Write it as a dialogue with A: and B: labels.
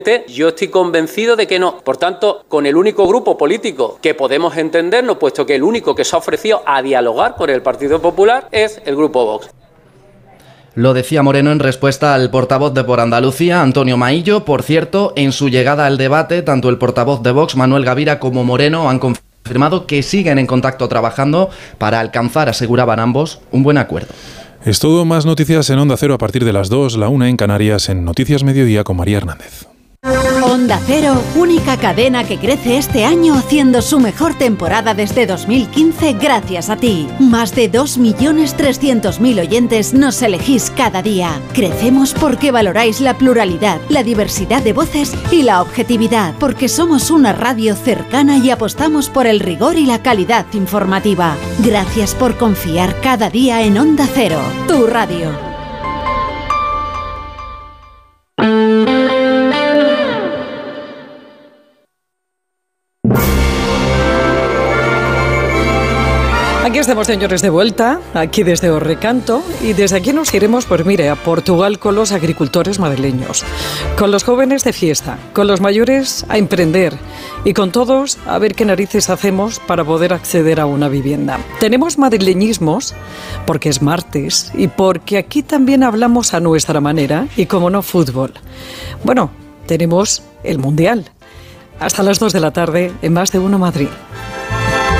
A: Yo estoy convencido de que no. Por tanto, con el único grupo político que podemos entendernos, puesto que el único que se ha ofrecido a dialogar con el Partido Popular es el Grupo Vox.
B: Lo decía Moreno en respuesta al portavoz de Por Andalucía, Antonio Maillo. Por cierto, en su llegada al debate, tanto el portavoz de Vox, Manuel Gavira, como Moreno han confirmado que siguen en contacto trabajando para alcanzar, aseguraban ambos, un buen acuerdo.
C: Es todo, más noticias en Onda Cero a partir de las 2, la 1 en Canarias, en Noticias Mediodía con María Hernández.
D: Onda Cero, única cadena que crece este año haciendo su mejor temporada desde 2015 gracias a ti. Más de 2.300.000 oyentes nos elegís cada día. Crecemos porque valoráis la pluralidad, la diversidad de voces y la objetividad, porque somos una radio cercana y apostamos por el rigor y la calidad informativa. Gracias por confiar cada día en Onda Cero, tu radio.
E: Aquí estamos, señores, de vuelta, aquí desde Orrecanto, y desde aquí nos iremos, pues mire, a Portugal con los agricultores madrileños, con los jóvenes de fiesta, con los mayores a emprender y con todos a ver qué narices hacemos para poder acceder a una vivienda. Tenemos madrileñismos porque es martes y porque aquí también hablamos a nuestra manera y, como no, fútbol. Bueno, tenemos el Mundial. Hasta las 2 de la tarde en Más de Uno Madrid.